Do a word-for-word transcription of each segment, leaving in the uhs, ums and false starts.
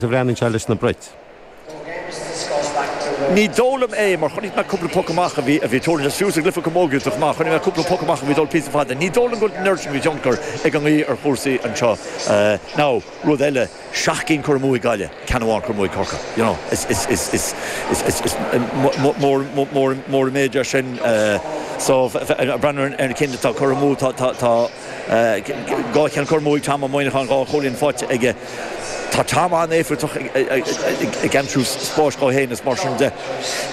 Bhreanin Charles na Brit. Ní dólam é mar chunig me cúpla pocaach a bhí a bhí tóirn as fiúsa glyfa comógiúach má chunig me cúpla pocaach a bhí dul pí fada. Ní dólam go nursing bhí Junker ag an í ar chósaí an seo. Ná rud eile seachcín chur múi gaile ceanháin chur múi corca. You know, is is is is is is more more more méidir sin so brenner ar cin tá chur mú tá tá tá gá cean chur múi tam moine chan gá cholíonn fáte ige Tá tam an éfir toch again trú sport go hénas mar sin de.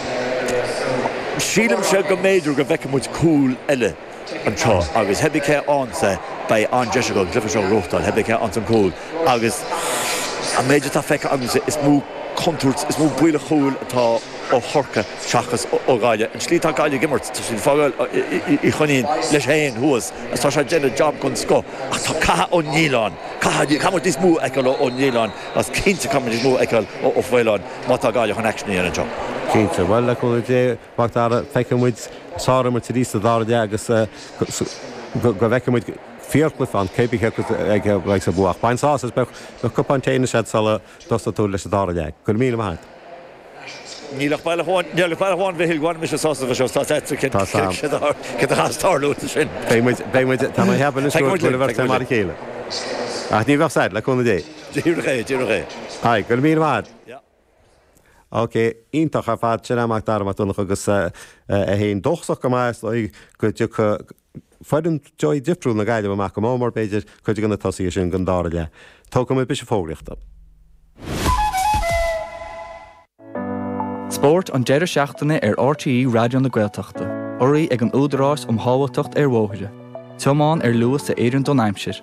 Sílam se go méidir go bheice muid cool eile an seo agus hebí cé ansa bei an Jessica go glyfa seo rochtal hebí cé an cool agus a méidir tá feice agus is mú contúrt is mú buile cool atá ó chorca seachas ó gáile an slí tá gáile gimmart tá sin fáil i chunín leis héin thuas as tá sé déanana job gon sco ach tá caithe ó níláin Camar dis mú eil ó níláin as cinnte camar dis mú eil ó bhfuileáin má tá gáile chun actioní an job. Cinnte, well le chun dé mar tá feice muid sára mar tírísta dáide agus go bheice muid Fiorcliffe an cébíché ag leis a buach. Bain sás is bech go cuppantéine sé sala dosta tú leis a dáide. Go míle maith. Nílach baile háin, nílach baile háin bhil gháin mis sásta bh seo tá éit cin cin a starlúta sin. Bé muid tá mai heban is go bhar mar chéile. Ach ní bheh said le chuna dé. Díú ré, díú ré. Ai, go míle maith. Ok, ítach a fad sin amach darmach dúnach agus a héon dochsach go maith go dú Fáidim joy difriúil na gaiile amach go mór beidir chuidir ganna tosaí sin gan dáile. Tá go mé bis fógriachta. Sport an deireadh seachtaine ar R T E Radio na Gaeltachta. Oraí ag an údarás am hábhailteacht ar mhóthaide. Teamáin ar luas sa Éireann Don Aimsir.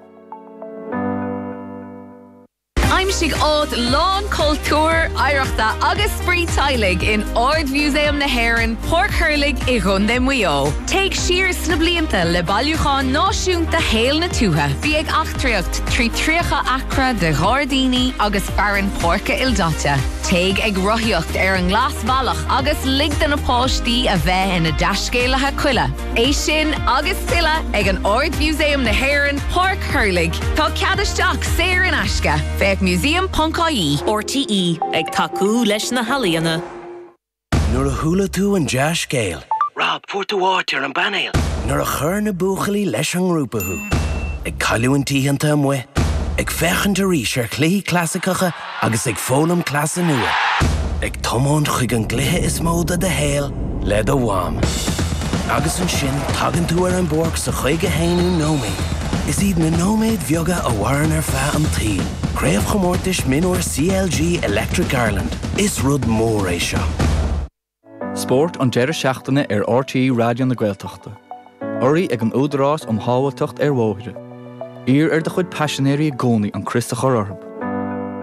Aimsig áit lán cultúr aireachta agus sprí tailig in Ard Museum na Héireann, Páirc Shirlaigh i Ghunde Mayo. Take siar sna blianta le bailiúchán náisiúnta héal na tútha. Bhí ag achtraíocht trí tríocha acra de Ghardini agus Baran Pórca Ildata. Take ag rothíocht ar an glas bhealach agus ligdan na páistí a bheith ina deiscéalathe cuile. É sin agus tilla ag an Ard Museum na Héireann, Páirc Shirlaigh. Tá ceadisteach séir in aisce. Feich museum dot I E. R T E ag tacú leis na halíana. Nuair a thula tú an deas céal. Rob, fuair tú áit ar an banéal. Nuair a chur na buachalaí leis an grúpathú. Ag caiiliú an tíhananta amha. Ag fechan tar rís ar clí clasicacha agus ag fólam clasa nua. Ag tomón chuig an glithe is móda de héal le do bhám. Agus an sin tagann tú ar an borg sa chuige héanú nóméid. Is iad na nóméid bheoga a bhhairn ar feadh an tíl. Créamh chomórtais minúir C L G Electric Ireland. Is rud mór é seo. Sport an deireadh seachtaine ar R T E Radio na Gaeltachta. Oraí ag an údarás am hábhailteacht ar mhóthaide. Ír ar de chuid passionéirí gcónaí an Christa chur orthu.